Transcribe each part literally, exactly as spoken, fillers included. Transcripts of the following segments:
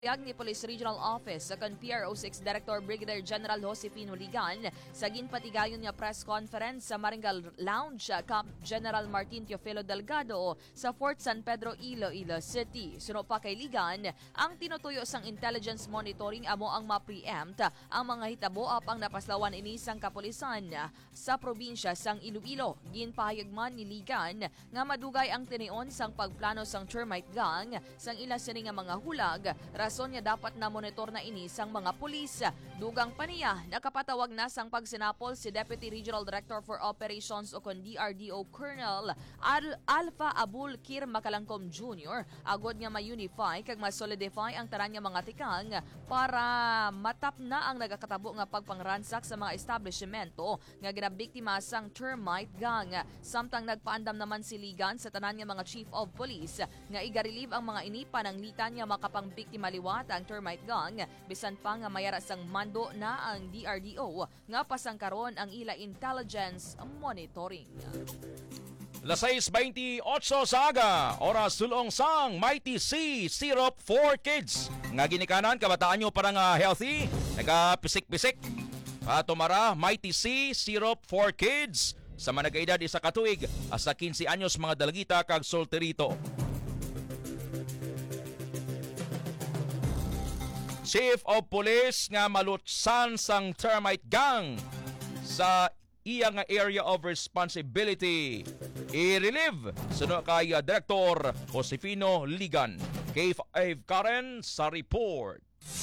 Pahayag ni Police Regional Office sa P R O six Director Brigadier General Josefino Ligan sa ginpatigayon niya press conference sa Maringal Lounge Camp General Martin Teofilo Delgado sa Fort San Pedro, Iloilo City. Suno pa kay Ligan, ang tinutuyo sang intelligence monitoring amo ang ma-preempt ang mga hitabo apang napaslawan ini sang kapulisan sa probinsya sang Iloilo. Ginpahayag man ni Ligan nga madugay ang tinion sang pagplano sang termite gang sang ila sini nga mga hulag. Rason niya dapat na monitor na ini sang mga pulis. Dugang pa niya, nakapatawag na sang pagsinapol si Deputy Regional Director for Operations o kon D R D O Colonel Al Alpha Abul Kir Makalangkom Junior Agod nga ma-unify kag ma-solidify ang tanan nga mga tikang para matap na ang nagakatabo nga pagpangransak sa mga establishmento nga ginabiktima sang termite gang. Samtang nagpaandam naman si Ligan sa tanan nga mga Chief of Police nga iga-relieve ang mga ini pananglitan nga makapangbiktima liwat ang termite gang, bisan pa nga mayara sang mando na ang D R D O nga pasangkaron ang ila intelligence monitoring. Las sais twenty-eight sa aga, oras sulong sang Mighty C Syrup for Kids. Nga ginikanan, kabataan nyo parang uh, healthy, nagapisik-pisik. Patumara, Mighty C Syrup for Kids. Sa mga nag-edad isa katuig, hasta fifteen anyos mga dalagita kag solterito. Chief of Police nga malutsan sang termite gang sa iya nga area of responsibility. I-relieve suno kay Director Josefino Ligan. K five Karen sa report.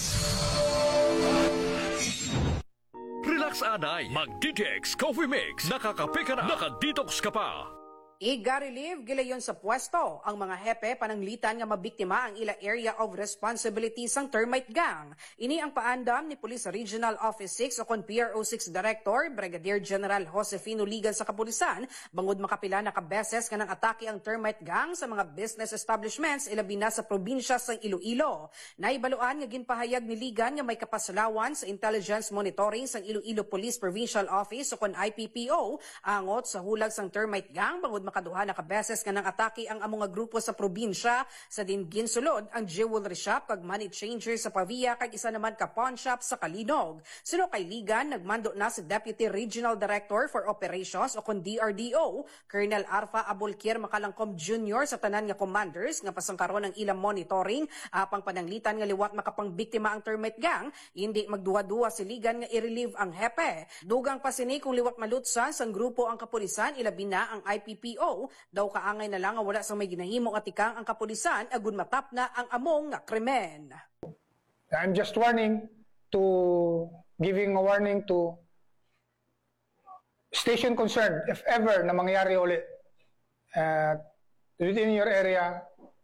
Relax anay, mag-D T X Coffee Mix. Nakakape ka na, naka-detox ka pa. Iga-relieve gilayon sa pwesto ang mga hepe pananglitan nga mabiktima ang ila area of responsibility sang termite gang. Ini ang paandam ni Police Regional Office six o kon P R O six Director Brigadier General Josefino Ligan sa kapulisan bangod makapila na kabeses nga nang atake ang termite gang sa mga business establishments ilabi na sa probinsya sang Iloilo. Naibaluan nga ginpahayag ni Ligan nga may kapaslawan sa intelligence monitoring sang Iloilo Police Provincial Office o kon I P P O angot sa hulag sang termite gang bangod makaduha na kabeses nga nang atake ang among nga grupo sa probinsya sa din ginsulod ang jewelry shop kag money changer sa Pavia kag isa naman ka pawn shop sa Kalinog. Suno kay Ligan, nagmando na si Deputy Regional Director for Operations o kon D R D O Colonel Alpha Abulkir Makalangkom Junior sa tanan nga commanders nga pasangkaron ang ilang monitoring apang pananglitan nga liwat makapangbiktima ang termite gang. Hindi magduwa-duwa si Ligan nga i-relieve ang hepe. Dugang pa sini kung liwat malutsan sang grupo ang kapulisan ilabi na ang I P P O daw kaangay na lang nga wala sa may ginahimo at ikang ang kapulisan agun matap na ang among nga krimen. I'm just warning to giving a warning to station concerned if ever na mangyari ulit uh, within your area,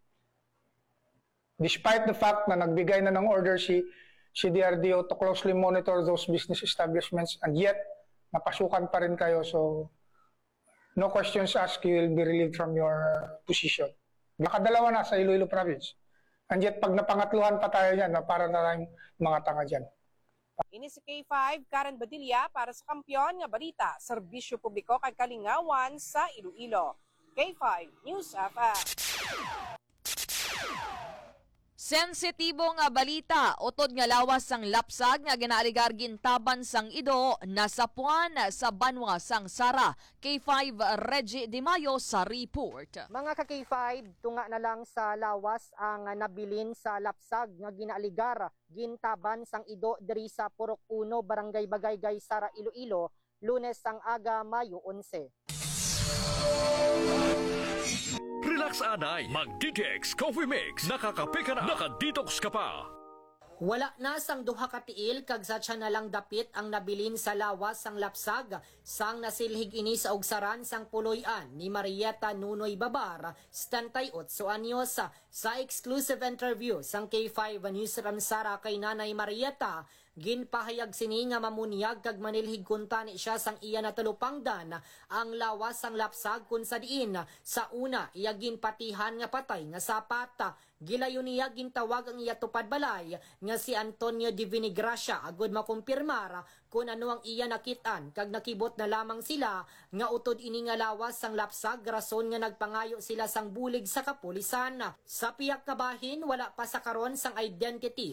despite the fact na nagbigay na ng order si si D R D O to closely monitor those business establishments and yet napasukan pa rin kayo, so no questions asked, you will be relieved from your position. Nakadalawa na sa Iloilo Province. And yet, pag napangatluhan pa tayo yan, na para na tayong mga tanga dyan. Ini si K five Karen Badilla para sa Kampiyon nga Balita, Serbisyo Publiko kay Kalingawan sa Iloilo. K five News F M. Sensitibo nga balita, utod nga lawas sang lapsag nga ginaaligar gintaban sang Ido nasapuan sa Banwa sang Sara. K five Reggie Di Mayo sa report. Mga ka-K five, tunga na lang sa lawas ang nabilin sa lapsag nga ginaaligar gintaban sang Ido diri sa Purok uno Barangay Bagaygay, Sara, Iloilo, Lunes sang aga Mayo eleven. Relax anay, mag-D T X Coffee Mix. Nakakape ka na, naka-detox ka pa. Wala na sang duha ka tiil kag sa tiyan na lang dapit ang nabilin sa lawas sang lapsag sang nasilhig ini sa ugsaran sang puloy-an ni Marieta Nunoy Babar, thirty-eight anyos. Sa exclusive interview sang K five Newsroom Sara kay Nanay Marieta, ginpahayag sini nga mamunyag kag manilhig kuntani siya sang iya natulupangdan ang lawas sang lapsag kun sa diin sa una iya ginpatihan nga patay nga sapat. Gilayon niya gintawag ang iya tupad balay nga si Antonio de Vinigracia agud makumpirmar kung ano ang iya nakitaan kag nakibot na lamang sila nga utod ini nga lawas sang lapsag rason nga nagpangayo sila sang bulig sa kapulisan. Sa piyak kabahin wala pa sa karon sang identity